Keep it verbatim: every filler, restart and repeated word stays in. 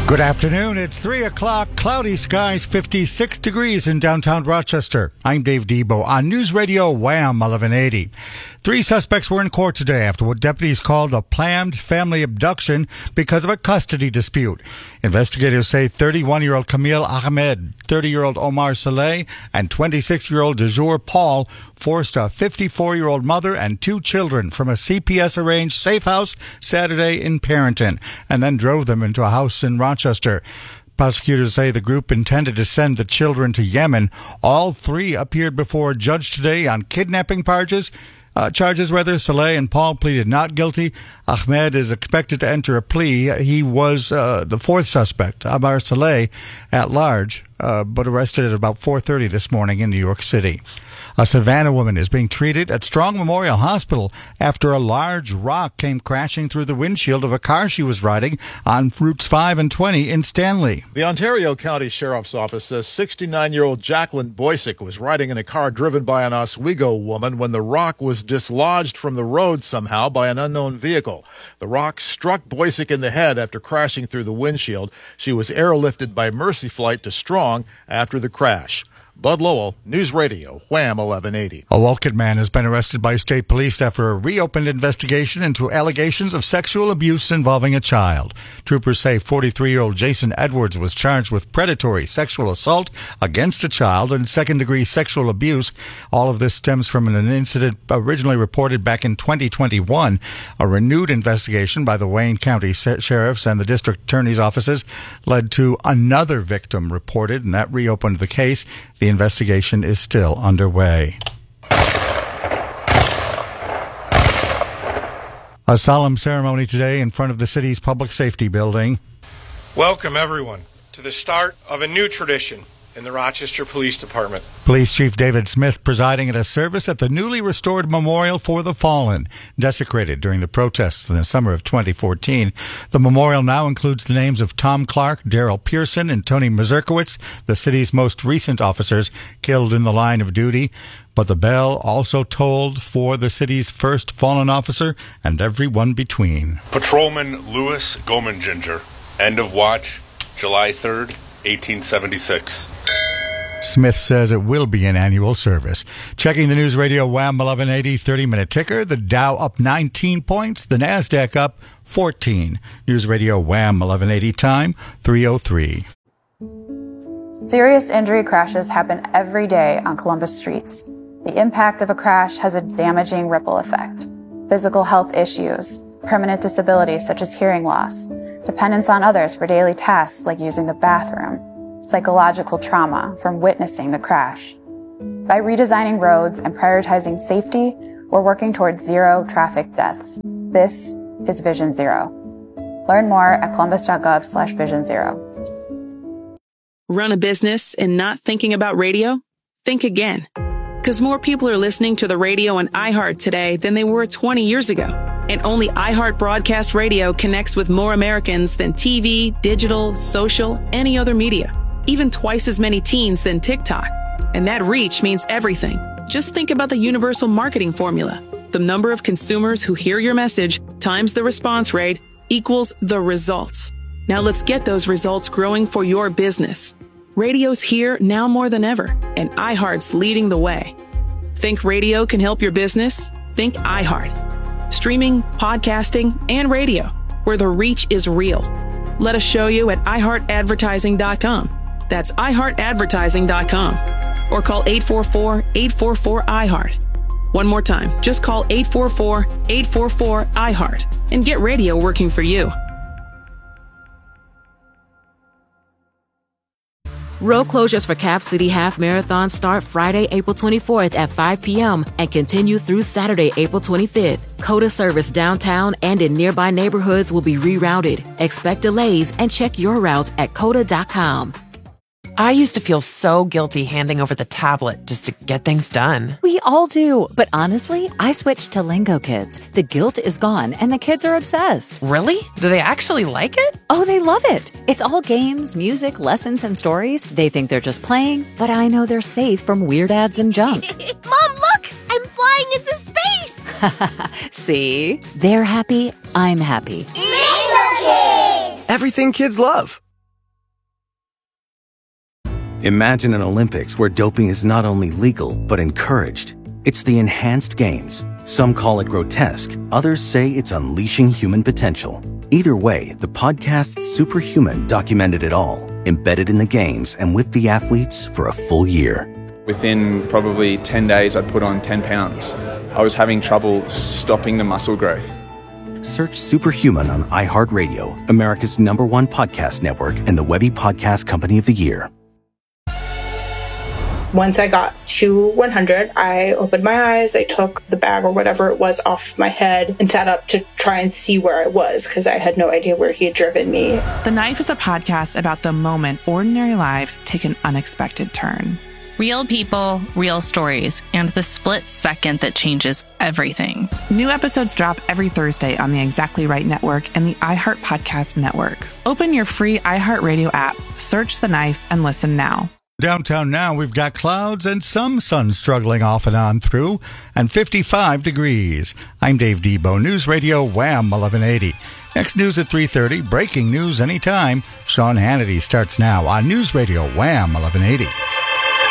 Good afternoon. It's three o'clock. Cloudy skies, fifty-six degrees in downtown Rochester. I'm Dave Debo on News Radio Wham eleven eighty. Three suspects were in court today after what deputies called a planned family abduction because of a custody dispute. Investigators say thirty-one-year-old Camille Ahmed, thirty-year-old Omar Saleh, and twenty-six-year-old Dejour Paul forced a fifty-four-year-old mother and two children from a C P S-arranged safe house Saturday in Parenton and then drove them into a house in Rochester. Prosecutors say the group intended to send the children to Yemen. All three appeared before a judge today on kidnapping charges. Uh, charges, rather. Saleh and Paul pleaded not guilty. Ahmed is expected to enter a plea. He was uh, the fourth suspect, Omar Saleh, at large, uh, but arrested at about four thirty this morning in New York City. A Savannah woman is being treated at Strong Memorial Hospital after a large rock came crashing through the windshield of a car she was riding on Routes five and twenty in Stanley. The Ontario County Sheriff's Office says sixty-nine-year-old Jacqueline Boysick was riding in a car driven by an Oswego woman when the rock was dislodged from the road somehow by an unknown vehicle. The rock struck Boysick in the head after crashing through the windshield. She was airlifted by Mercy Flight to Strong after the crash. Bud Lowell, News Radio, Wham eleven eighty. A Wolcott man has been arrested by state police after a reopened investigation into allegations of sexual abuse involving a child. Troopers say forty-three-year-old Jason Edwards was charged with predatory sexual assault against a child and second-degree sexual abuse. All of this stems from an incident originally reported back in twenty twenty-one. A renewed investigation by the Wayne County Sheriff's and the District Attorney's offices led to another victim reported, and that reopened the case. The investigation is still underway. A solemn ceremony today in front of the city's public safety building. Welcome, everyone, to the start of a new tradition in the Rochester Police Department. Police Chief David Smith presiding at a service at the newly restored Memorial for the Fallen, desecrated during the protests in the summer of twenty fourteen. The memorial now includes the names of Tom Clark, Daryl Pearson, and Tony Mazurkowitz, the city's most recent officers killed in the line of duty. But the bell also tolled for the city's first fallen officer and everyone between. Patrolman Louis Gomenginger, end of watch, July third, eighteen seventy-six. Smith says it will be an annual service. Checking the News Radio Wham eleven eighty thirty-minute ticker, the Dow up nineteen points, the NASDAQ up fourteen. News Radio Wham eleven eighty time, three oh three. Serious injury crashes happen every day on Columbus streets. The impact of a crash has a damaging ripple effect. Physical health issues, permanent disabilities such as hearing loss, dependence on others for daily tasks like using the bathroom, psychological trauma from witnessing the crash. By redesigning roads and prioritizing safety, we're working towards zero traffic deaths. This is Vision Zero. Learn more at columbus.gov slash vision zero. Run a business and not thinking about radio? Think again. Because more people are listening to the radio on iHeart today than they were twenty years ago. And only iHeart Broadcast Radio connects with more Americans than T V, digital, social, any other media. Even twice as many teens than TikTok. And that reach means everything. Just think about the universal marketing formula. The number of consumers who hear your message times the response rate equals the results. Now let's get those results growing for your business. Radio's here now more than ever, and iHeart's leading the way. Think radio can help your business? Think iHeart. Streaming, podcasting, and radio, where the reach is real. Let us show you at i heart advertising dot com. That's i heart advertising dot com. Or call eight four four, eight four four, I heart. One more time, just call eight four four, eight four four, I heart and get radio working for you. Road closures for Cap City Half Marathon start Friday, April twenty-fourth at five p.m. and continue through Saturday, April twenty-fifth. COTA service downtown and in nearby neighborhoods will be rerouted. Expect delays and check your route at cota dot com. I used to feel so guilty handing over the tablet just to get things done. We all do. But honestly, I switched to Lingo Kids. The guilt is gone and the kids are obsessed. Really? Do they actually like it? Oh, they love it. It's all games, music, lessons, and stories. They think they're just playing, but I know they're safe from weird ads and junk. Mom, look! I'm flying into space! See? They're happy. I'm happy. Lingo Kids! Everything kids love. Imagine an Olympics where doping is not only legal, but encouraged. It's the Enhanced Games. Some call it grotesque. Others say it's unleashing human potential. Either way, the podcast Superhuman documented it all, embedded in the games and with the athletes for a full year. Within probably ten days, I'd put on ten pounds. I was having trouble stopping the muscle growth. Search Superhuman on iHeartRadio, America's number one podcast network and the Webby Podcast Company of the Year. Once I got to one hundred, I opened my eyes, I took the bag or whatever it was off my head and sat up to try and see where I was because I had no idea where he had driven me. The Knife is a podcast about the moment ordinary lives take an unexpected turn. Real people, real stories, and the split second that changes everything. New episodes drop every Thursday on the Exactly Right Network and the iHeart Podcast Network. Open your free iHeartRadio app, search The Knife, and listen now. Downtown now, we've got clouds and some sun struggling off and on through, and fifty-five degrees. I'm Dave Debo, News Radio Wham eleven eighty. Next news at three thirty, breaking news anytime. Sean Hannity starts now on News Radio Wham eleven eighty.